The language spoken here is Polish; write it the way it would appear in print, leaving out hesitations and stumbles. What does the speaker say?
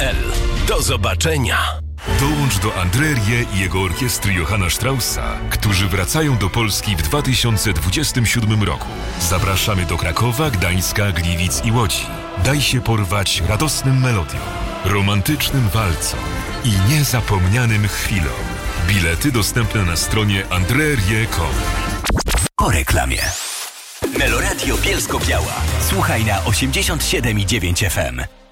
www.andreerie.pl. Do zobaczenia! Dołącz do Andreerie i jego orkiestry Johanna Straussa, którzy wracają do Polski w 2027 roku. Zapraszamy do Krakowa, Gdańska, Gliwic i Łodzi. Daj się porwać radosnym melodiom, romantycznym walcom i niezapomnianym chwilom. Bilety dostępne na stronie andreerie.com. Po reklamie. Meloradio Bielsko-Biała. Słuchaj na 87,9 FM.